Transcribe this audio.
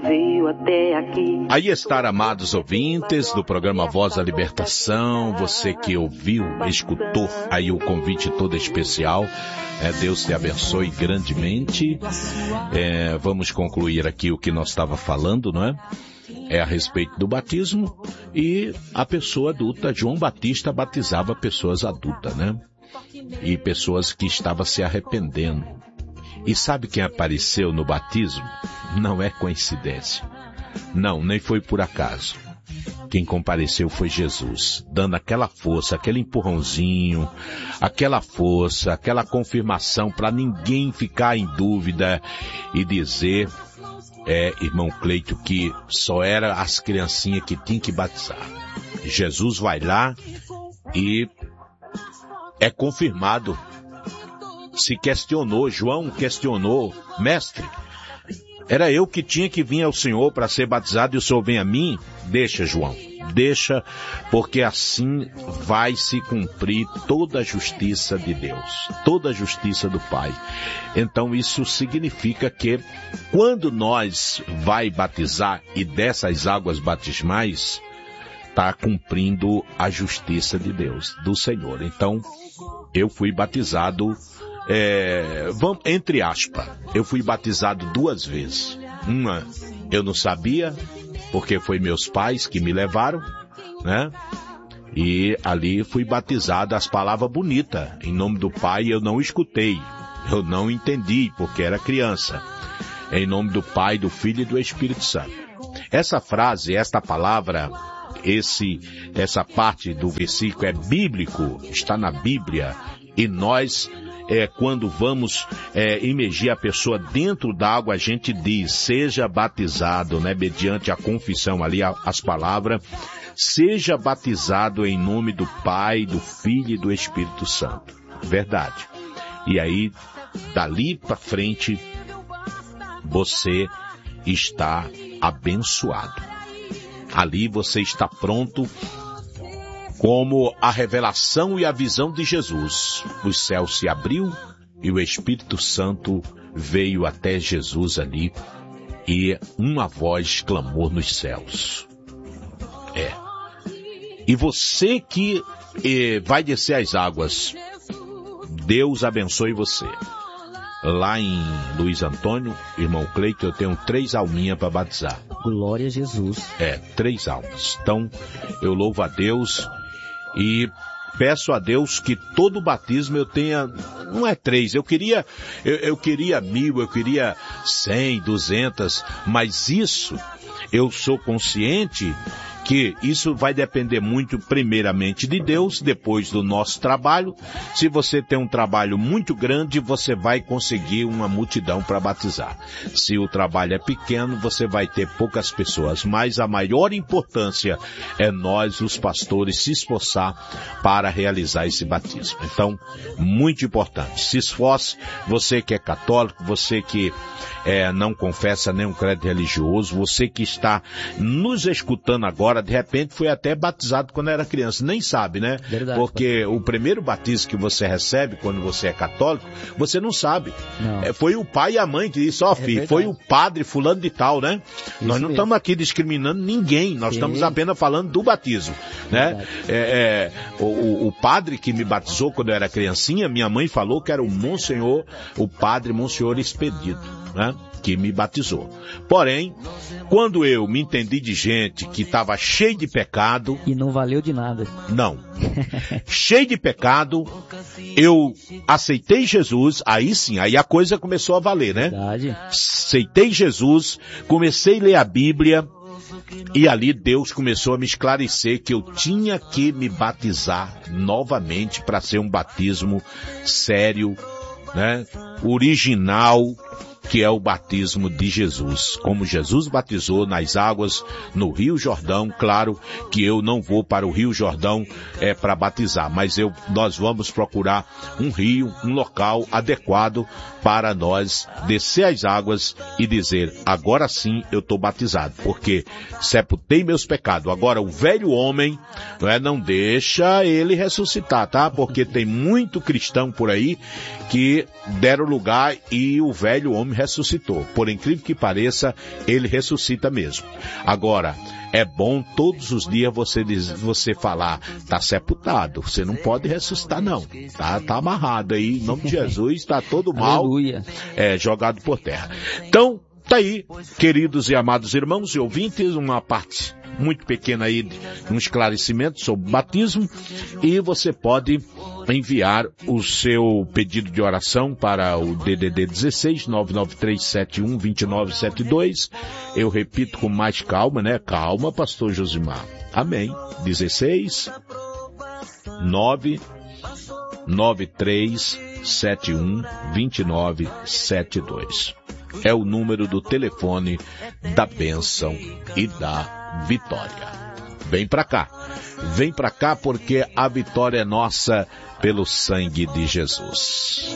veio até aqui. Aí está, amados ouvintes do programa Voz da Libertação, você que ouviu, escutou aí o convite todo especial, Deus te abençoe grandemente. Vamos concluir aqui o que nós estava falando, não é? É a respeito do batismo e a pessoa adulta. João Batista batizava pessoas adultas, né? E pessoas que estavam se arrependendo. E sabe quem apareceu no batismo? Não é coincidência. Não, nem foi por acaso. Quem compareceu foi Jesus, dando aquela força, aquele empurrãozinho, aquela força, aquela confirmação para ninguém ficar em dúvida e dizer, irmão Cleito, que só era as criancinhas que tinham que batizar. Jesus vai lá e é confirmado. Se questionou, João questionou, mestre, era eu que tinha que vir ao Senhor para ser batizado e o Senhor vem a mim? Deixa, João, deixa, porque assim vai se cumprir toda a justiça de Deus, toda a justiça do Pai. Então isso significa que quando nós vai batizar e dessas águas batismais, está cumprindo a justiça de Deus, do Senhor. Então, eu fui batizado, entre aspas, eu fui batizado 2 vezes. Uma, eu não sabia, porque foi meus pais que me levaram, né? E ali fui batizado, as palavras bonitas, em nome do Pai, eu não escutei, eu não entendi, porque era criança. Em nome do Pai, do Filho e do Espírito Santo. Essa frase, esta palavra, essa parte do versículo é bíblico, está na Bíblia, e nós, quando vamos imergir a pessoa dentro da água, a gente diz, seja batizado, né, mediante a confissão ali, as palavras, seja batizado em nome do Pai, do Filho e do Espírito Santo. Verdade. E aí, dali para frente, você está abençoado. Ali você está pronto como a revelação e a visão de Jesus. O céu se abriu e o Espírito Santo veio até Jesus ali e uma voz clamou nos céus. E você que vai descer as águas, Deus abençoe você. Lá em Luiz Antônio, irmão Cleito, eu tenho 3 alminhas para batizar. Glória a Jesus. 3 almas. Então, eu louvo a Deus e peço a Deus que todo batismo eu tenha, não é 3, eu queria 1000, eu queria 100, 200, mas isso, eu sou consciente que isso vai depender muito primeiramente de Deus, depois do nosso trabalho. Se você tem um trabalho muito grande, você vai conseguir uma multidão para batizar. Se o trabalho é pequeno, você vai ter poucas pessoas. Mas a maior importância é nós, os pastores, se esforçar para realizar esse batismo. Então, muito importante. Se esforce, você que é católico, você que não confessa nenhum credo religioso, você que está nos escutando agora, de repente foi até batizado quando era criança, nem sabe, né? Verdade, porque o primeiro batismo que você recebe quando você é católico, você não sabe. Não. Foi o pai e a mãe que disse, filho, foi o padre fulano de tal, né? Isso nós não estamos aqui discriminando ninguém, nós estamos apenas falando do batismo, né? O padre que me batizou quando eu era criancinha, minha mãe falou que era o Monsenhor, o padre Monsenhor Expedito, né? Que me batizou. Porém, quando eu me entendi de gente que estava cheio de pecado... E não valeu de nada. Não. Cheio de pecado, eu aceitei Jesus, aí sim, aí a coisa começou a valer, né? Verdade. Aceitei Jesus, comecei a ler a Bíblia, e ali Deus começou a me esclarecer que eu tinha que me batizar novamente para ser um batismo sério, né? Original, que é o batismo de Jesus. Como Jesus batizou nas águas no Rio Jordão, claro que eu não vou para o Rio Jordão para batizar, mas nós vamos procurar um rio, um local adequado para nós descer as águas e dizer, agora sim eu estou batizado, porque sepultei meus pecados. Agora o velho homem, não deixa ele ressuscitar, tá? Porque tem muito cristão por aí que deram lugar e o velho homem homem ressuscitou. Por incrível que pareça, ele ressuscita mesmo. Agora, é bom todos os dias você falar, tá sepultado, você não pode ressuscitar não, tá amarrado aí, em nome de Jesus, tá todo mal, jogado por terra. Então, tá aí, queridos e amados irmãos e ouvintes, uma parte muito pequena aí, um esclarecimento sobre o batismo, e você pode enviar o seu pedido de oração para o DDD 16 99371 2972. Eu repito com mais calma, né? Calma, pastor Josimar. Amém. 16 99371 2972. É o número do telefone da bênção e da vitória. Vem pra cá porque a vitória é nossa pelo sangue de Jesus.